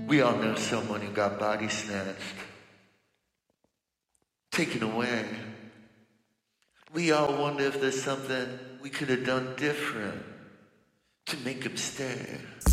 We all know someone who got body snatched, taken away. We all wonder if there's something we could have done different to make him stay.